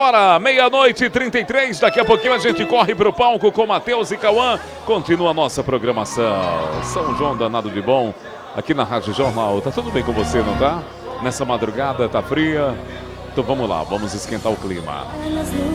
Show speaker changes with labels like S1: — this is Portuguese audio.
S1: Hora, meia-noite e 33, daqui a pouquinho a gente corre para o palco com Matheus e Cauã. Continua a nossa programação. São João danado de bom, aqui na Rádio Jornal. Tá tudo bem com você, não tá? Nessa madrugada, tá fria? Então vamos lá, vamos esquentar o clima.